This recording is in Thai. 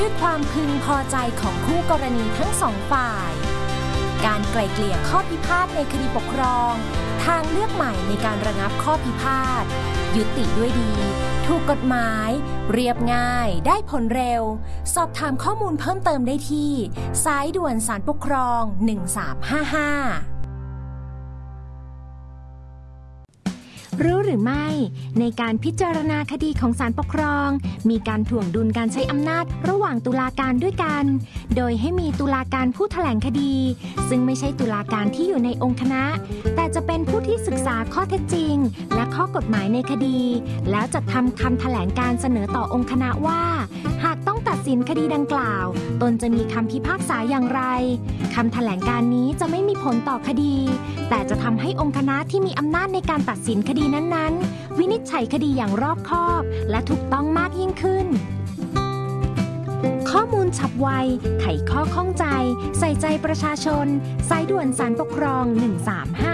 ด้วยความพึงพอใจของคู่กรณีทั้งสองฝ่ายการไกล่เกลี่ยข้อพิพาทในคดีปกครองทางเลือกใหม่ในการระงับข้อพิพาทยุติด้วยดีถูกกฎหมายเรียบง่ายได้ผลเร็วสอบถามข้อมูลเพิ่มเติมได้ที่สายด่วนศาลปกครอง1355รู้หรือไม่ในการพิจารณาคดีของศาลปกครองมีการถ่วงดุลการใช้อำนาจระหว่างตุลาการด้วยกันโดยให้มีตุลาการผู้แถลงคดีซึ่งไม่ใช่ตุลาการที่อยู่ในองค์คณะแต่จะเป็นผู้ที่ศึกษาข้อเท็จจริงและข้อกฎหมายในคดีแล้วจัดทำคำแถลงการเสนอต่อองค์คณะว่าหากต้องตัดสินคดีดังกล่าวตนจะมีคำพิพากษาอย่างไรคำแถลงการนี้จะไม่มีผลต่อคดีแต่จะทำให้องค์คณะที่มีอำนาจในการตัดสินคดีนั้นๆวินิจฉัยคดีอย่างรอบคอบและถูกต้องมากยิ่งขึ้นข้อมูลฉับไวไขข้อข้องใจใส่ใจประชาชนสายด่วนศาลปกครอง1355